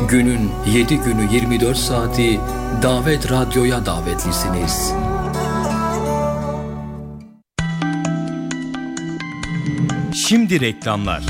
Günün 7 günü 24 saati Davet Radyo'ya davetlisiniz. Şimdi reklamlar.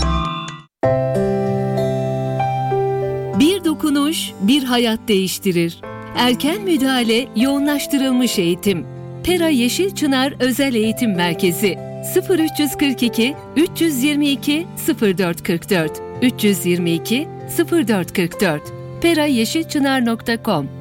Bir dokunuş, bir hayat değiştirir. Erken müdahale, yoğunlaştırılmış eğitim. Pera Yeşilçınar Özel Eğitim Merkezi 0342 322 0444 322 0444 perayeşilçınar.com.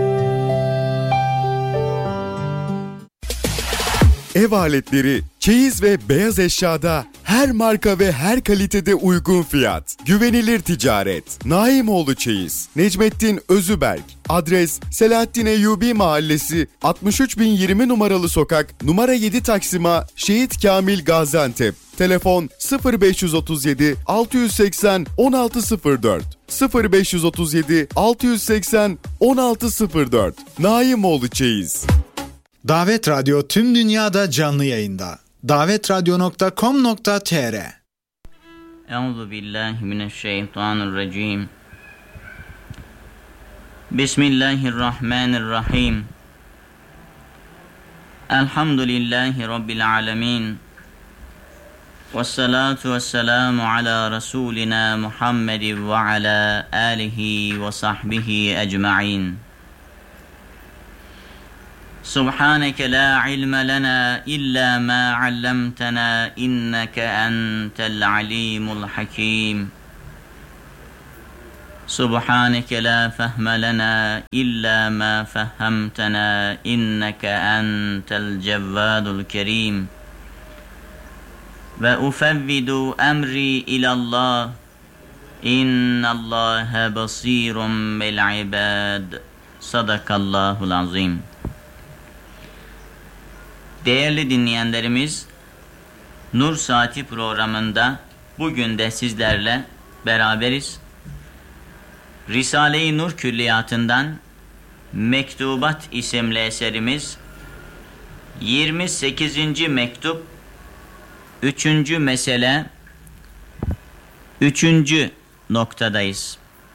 Ev aletleri, çeyiz ve beyaz eşyada her marka ve her kalitede uygun fiyat. Güvenilir ticaret. Naimoğlu Çeyiz. Necmettin Özüberk. Adres Selahattin Eyyubi Mahallesi 63020 numaralı sokak numara 7 Taksim'a Şehit Kamil Gaziantep. Telefon 0537 680 1604 0537 680 1604. Naimoğlu Çeyiz. Davet Radyo tüm dünyada canlı yayında. davetradyo.com.tr. Euzubillahimineşşeytanirracim. Bismillahirrahmanirrahim. Elhamdülillahi Rabbil alemin. Vessalatu vesselamu ala Resulina Muhammed ve ala alihi ve sahbihi ecma'in. Subhaneke la ilme lena illa ma allamtana inneke entel alimul hakim. Subhaneke la fehme lena illa ma fehhemtena inneke entel cevvadul kerim. Ve ufevvidu emri ilallah innallâhe basîrun bil ibâd. Sadakallahul azim. Değerli dinleyenlerimiz, Nur Saati programında bugün de sizlerle beraberiz. Risale-i Nur Külliyatı'ndan Mektubat isimli eserimiz 28. mektup 3. mesele 3. noktadayız.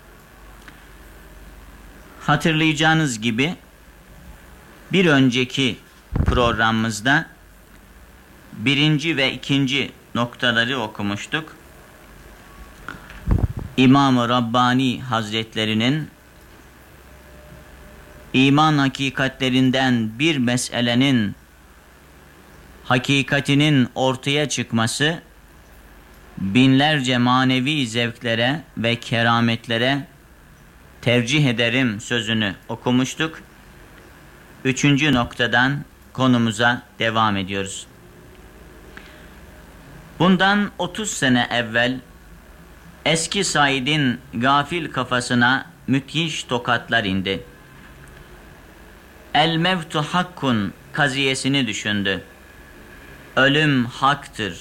Hatırlayacağınız gibi bir önceki programımızda 1. ve 2. noktaları okumuştuk. İmam-ı Rabbani Hazretlerinin iman hakikatlerinden bir meselenin hakikatinin ortaya çıkması, binlerce manevi zevklere ve kerametlere tercih ederim sözünü okumuştuk. 3. noktadan konumuza devam ediyoruz. Bundan 30 sene evvel eski Said'in gafil kafasına müthiş tokatlar indi. El mevtu hakkun kaziyesini düşündü. Ölüm haktır.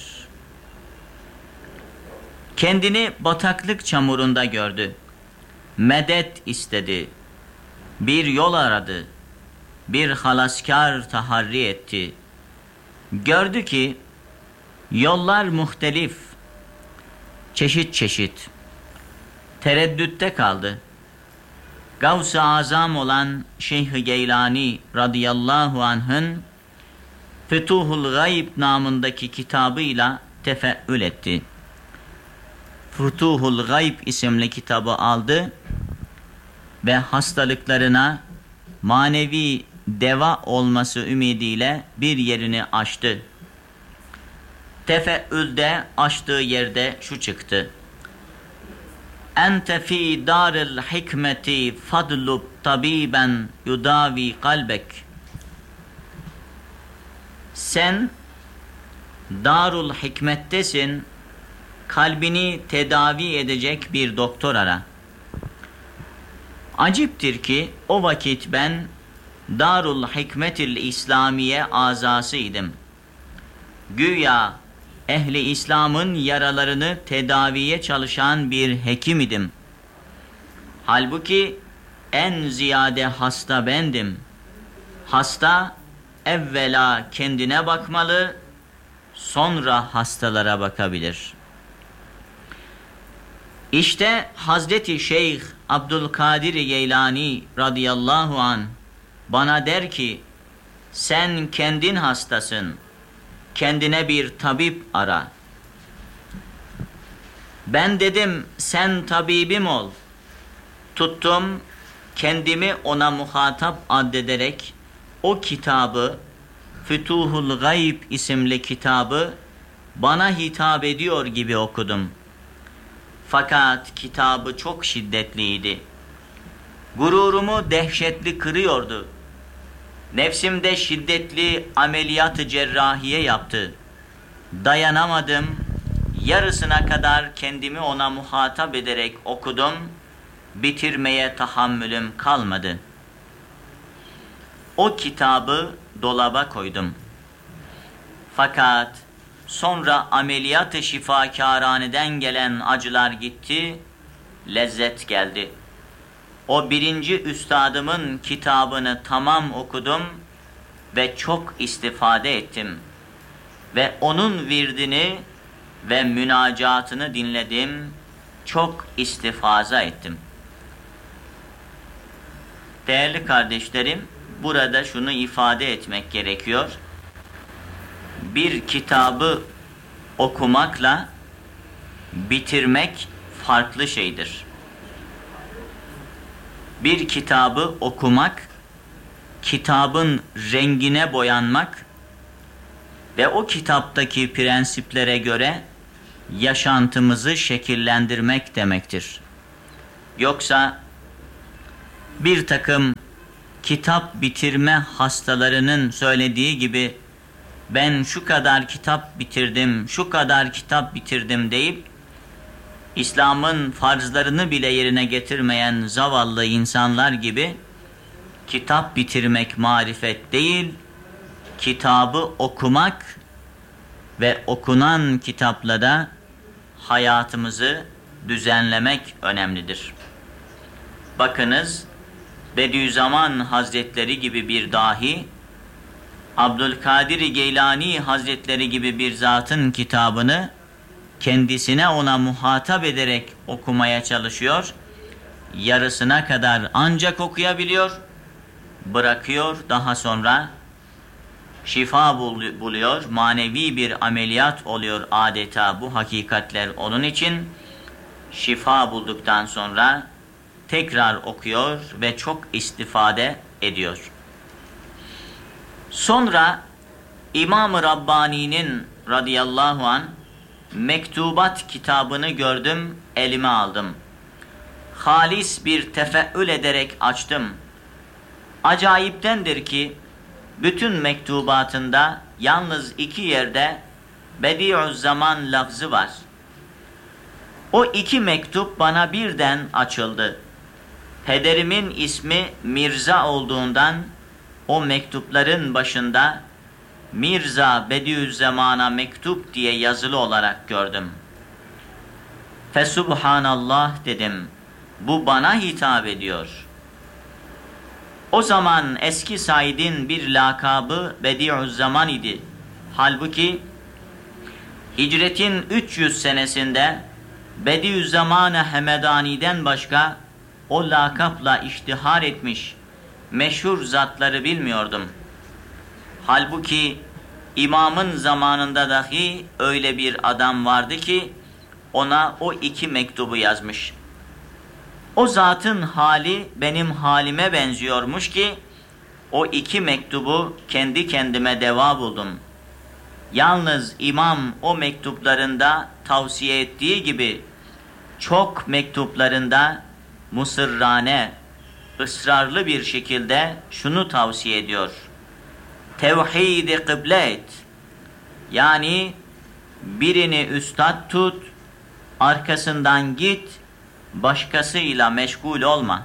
Kendini bataklık çamurunda gördü. Medet istedi. Bir yol aradı. Bir halaskar taharri etti. Gördü ki yollar muhtelif, çeşit çeşit. Tereddütte kaldı. Gavs-ı Azam olan Şeyh-i Geylani radıyallahu anh'ın Fütuhul Gayb namındaki kitabıyla tefeül etti. Fütuhul Gayb isimli kitabı aldı ve hastalıklarına manevi deva olması ümidiyle bir yerini açtı. Tefeülde açtığı yerde şu çıktı: Ente fi daril hikmeti fadlub tabiben yudavi kalbek. Sen darul hikmettesin, kalbini tedavi edecek bir doktor ara. Aciptir ki o vakit ben Darul Hikmetil İslamiye azasıydım. Güya ehli İslam'ın yaralarını tedaviye çalışan bir hekim idim. Halbuki en ziyade hasta bendim. Hasta evvela kendine bakmalı, sonra hastalara bakabilir. İşte Hazreti Şeyh Abdülkadir Geylani radıyallahu an bana der ki, sen kendin hastasın, kendine bir tabip ara. Ben dedim, sen tabibim ol. Tuttum, kendimi ona muhatap addederek o kitabı, Fütuhul Gayb isimli kitabı bana hitap ediyor gibi okudum. Fakat kitabı çok şiddetliydi. Gururumu dehşetli kırıyordu. Nefsimde şiddetli ameliyat-ı cerrahiye yaptı. Dayanamadım. Yarısına kadar kendimi ona muhatap ederek okudum. Bitirmeye tahammülüm kalmadı. O kitabı dolaba koydum. Fakat sonra ameliyat-ı şifakâraneden gelen acılar gitti, lezzet geldi. O birinci üstadımın kitabını tamam okudum ve çok istifade ettim. Ve onun virdini ve münacatını dinledim, çok istifaza ettim. Değerli kardeşlerim, burada şunu ifade etmek gerekiyor. Bir kitabı okumakla bitirmek farklı şeydir. Bir kitabı okumak, kitabın rengine boyanmak ve o kitaptaki prensiplere göre yaşantımızı şekillendirmek demektir. Yoksa bir takım kitap bitirme hastalarının söylediği gibi ben şu kadar kitap bitirdim, şu kadar kitap bitirdim deyip İslam'ın farzlarını bile yerine getirmeyen zavallı insanlar gibi kitap bitirmek marifet değil, kitabı okumak ve okunan kitapla da hayatımızı düzenlemek önemlidir. Bakınız, Bediüzzaman Hazretleri gibi bir dahi, Abdülkadir Geylani Hazretleri gibi bir zatın kitabını kendisine ona muhatap ederek okumaya çalışıyor, yarısına kadar ancak okuyabiliyor, bırakıyor, daha sonra şifa buluyor, manevi bir ameliyat oluyor adeta bu hakikatler onun için. Şifa bulduktan sonra tekrar okuyor ve çok istifade ediyor. Sonra İmam-ı Rabbani'nin radıyallahu anh mektubat kitabını gördüm, elime aldım. Halis bir tefeül ederek açtım. Acayiptendir ki bütün mektubatında yalnız 2 yerde Bediüzzaman lafzı var. O 2 mektup bana birden açıldı. Pederimin ismi Mirza olduğundan o mektupların başında Mirza Bediüzzaman'a mektup diye yazılı olarak gördüm. Fesubhanallah dedim. Bu bana hitap ediyor. O zaman eski Said'in bir lakabı Bediüzzaman idi. Halbuki hicretin 300 senesinde Bediüzzaman-ı Hemedani'den başka o lakapla iştihar etmiş meşhur zatları bilmiyordum. Halbuki imamın zamanında dahi öyle bir adam vardı ki ona o 2 mektubu yazmış. O zatın hali benim halime benziyormuş ki o 2 mektubu kendi kendime deva buldum. Yalnız imam o mektuplarında tavsiye ettiği gibi çok mektuplarında musırrane, ısrarlı bir şekilde şunu tavsiye ediyor. Tevhid-i kıble et. Yani birini üstad tut, arkasından git, başkasıyla meşgul olma.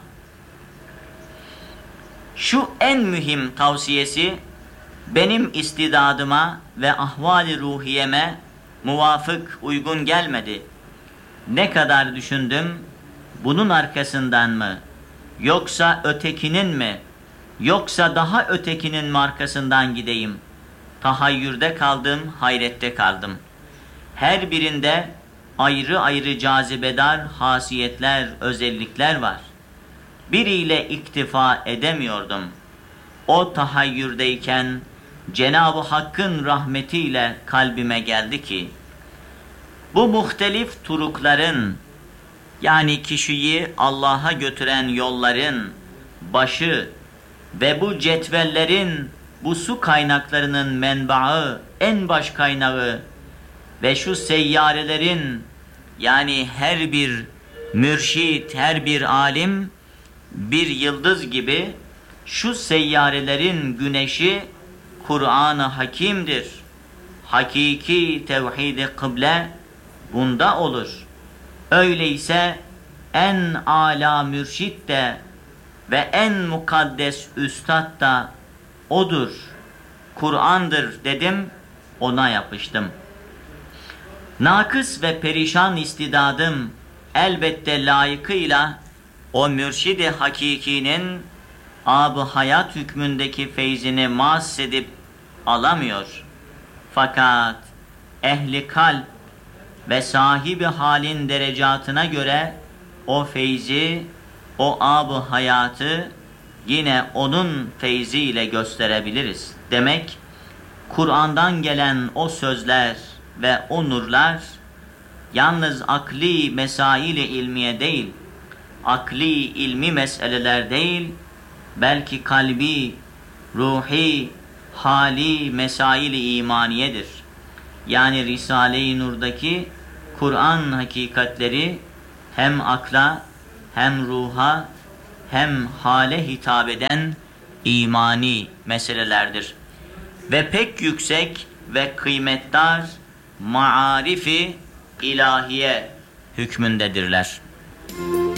Şu en mühim tavsiyesi benim istidadıma ve ahval-i ruhiyeme muvafık, uygun gelmedi. Ne kadar düşündüm, bunun arkasından mı, yoksa ötekinin mi, yoksa daha ötekinin markasından gideyim? Tahayyürde kaldım, hayrette kaldım. Her birinde ayrı ayrı cazibedar hasiyetler, özellikler var. Biriyle iktifa edemiyordum. O tahayyürdeyken Cenab-ı Hakk'ın rahmetiyle kalbime geldi ki, bu muhtelif turukların, yani kişiyi Allah'a götüren yolların başı ve bu cetvellerin, bu su kaynaklarının menbaı, en baş kaynağı ve şu seyyarelerin, yani her bir mürşit, her bir alim bir yıldız gibi, şu seyyarelerin güneşi Kur'an-ı Hakîm'dir. Hakiki tevhid-i kıble bunda olur. Öyleyse en âlâ mürşid de ve en mukaddes üstad da odur. Kur'an'dır dedim, ona yapıştım. Nakıs ve perişan istidadım elbette layıkıyla o mürşid-i hakikinin ab-ı hayat hükmündeki feyzini mahsedip alamıyor. Fakat ehli kalp ve sahibi halin derecatına göre o feyzi, o ab-ı hayatı yine onun feyziyle gösterebiliriz. Demek Kur'an'dan gelen o sözler ve o nurlar yalnız akli mesail-i ilmiye değil, akli ilmi meseleler değil, belki kalbi, ruhi, hali mesail-i imaniyedir. Yani Risale-i Nur'daki Kur'an hakikatleri hem akla, hem ruha, hem hale hitap eden imani meselelerdir. Ve pek yüksek ve kıymetdar maarifi ilahiye hükmündedirler.